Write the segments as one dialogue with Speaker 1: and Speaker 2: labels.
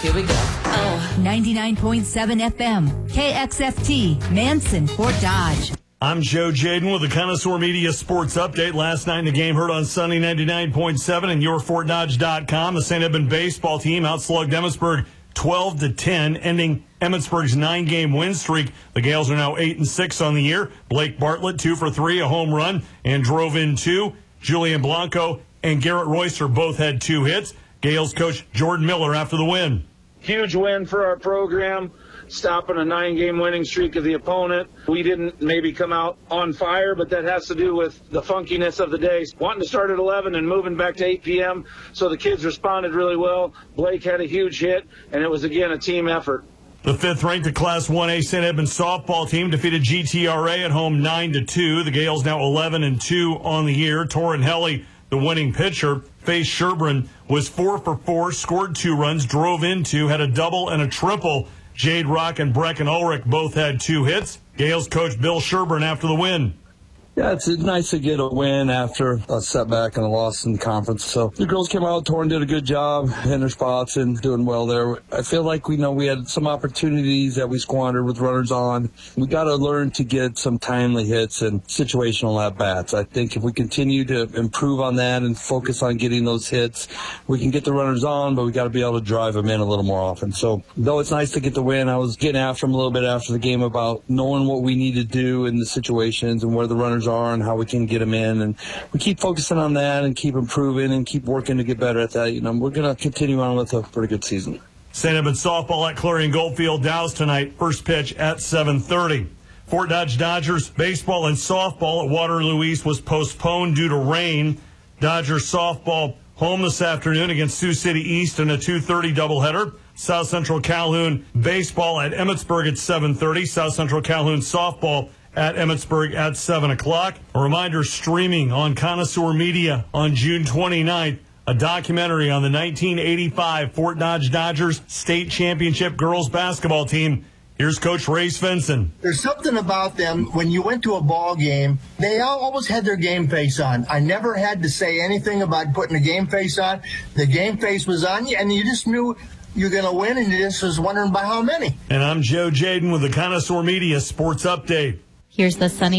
Speaker 1: Here we go.
Speaker 2: 99.7 FM, KXFT, Manson, Fort Dodge.
Speaker 3: I'm Joe Jaden with the Connoisseur Media Sports Update. Last night in the game heard on Sunny 99.7 and YourFortDodge.com. The St. Edmund baseball team outslugged Emmitsburg 12-10, ending Emmitsburg's 9-game win streak. The Gales are now 8-6 on the year. Blake Bartlett, 2 for 3, a home run, and drove in 2. Julian Blanco and Garrett Royster both had 2 hits. Gales coach Jordan Miller after the win.
Speaker 4: Huge win for our program, stopping a 9-game winning streak of the opponent. We didn't maybe come out on fire, but that has to do with the funkiness of the day. Wanting to start at 11 and moving back to 8 p.m., so the kids responded really well. Blake had a huge hit, and it was, again, a team effort.
Speaker 3: The 5th-ranked Class 1A St. Edmund softball team defeated GTRA at home 9-2. The Gales now 11-2 on the year. Torrin Helly, the winning pitcher, faced Sherburne, was 4 for 4, scored 2 runs, drove in 2, had a double and a triple. Jade Rock and Brecken Ulrich both had 2 hits. Gales coach Bill Sherburne after the win.
Speaker 5: Yeah, it's nice to get a win after a setback and a loss in the conference. So the girls came out, Torrin did a good job in their spots and doing well there. I feel like we had some opportunities that we squandered with runners on. We got to learn to get some timely hits and situational at-bats. I think if we continue to improve on that and focus on getting those hits, we can get the runners on, but we got to be able to drive them in a little more often. So though it's nice to get the win, I was getting after them a little bit after the game about knowing what we need to do in the situations and where the runners are and how we can get them in, and we keep focusing on that and keep improving and keep working to get better at that. We're going to continue on with a pretty good season.
Speaker 3: St. Edmund softball at Clarion Goldfield Dows tonight. First pitch at 7:30. Fort Dodge Dodgers baseball and softball at Waterloo East was postponed due to rain. Dodgers softball home this afternoon against Sioux City East in a 2:30 doubleheader. South Central Calhoun baseball at Emmitsburg at 7:30. South Central Calhoun softball at Emmitsburg at 7 o'clock. A reminder, streaming on Connoisseur Media on June 29th, a documentary on the 1985 Fort Dodge Dodgers state championship girls basketball team. Here's Coach Ray Svensson.
Speaker 6: There's something about them. When you went to a ball game, they always had their game face on. I never had to say anything about putting a game face on. The game face was on you, and you just knew you're going to win, and you just was wondering by how many.
Speaker 3: And I'm Joe Jaden with the Connoisseur Media Sports Update.
Speaker 7: Here's the sunny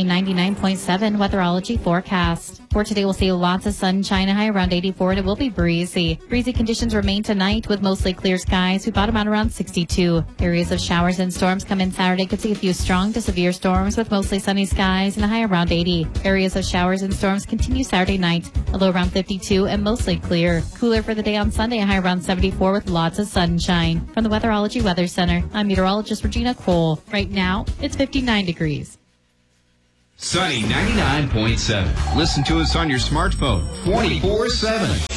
Speaker 7: 99.7 weatherology forecast. For today, we'll see lots of sunshine, a high around 84, and it will be breezy. Breezy conditions remain tonight with mostly clear skies. We bottom out around 62. Areas of showers and storms come in Saturday. Could see a few strong to severe storms with mostly sunny skies and a high around 80. Areas of showers and storms continue Saturday night, a low around 52 and mostly clear. Cooler for the day on Sunday, a high around 74 with lots of sunshine. From the Weatherology Weather Center, I'm meteorologist Regina Cole. Right now, it's 59 degrees.
Speaker 8: Sunny 99.7. Listen to us on your smartphone 24/7.